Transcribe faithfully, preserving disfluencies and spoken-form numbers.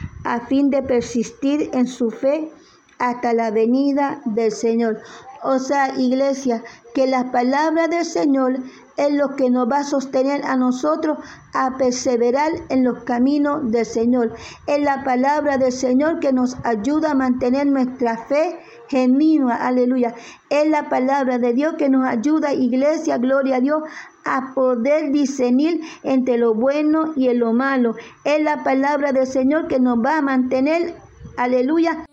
a fin de persistir en su fe hasta la venida del Señor. O sea, iglesia, que la palabra del Señor es lo que nos va a sostener a nosotros a perseverar en los caminos del Señor. Es la palabra del Señor que nos ayuda a mantener nuestra fe genuina, aleluya. Es la palabra de Dios que nos ayuda, iglesia, gloria a Dios, a poder discernir entre lo bueno y en lo malo. Es la palabra del Señor que nos va a mantener, aleluya,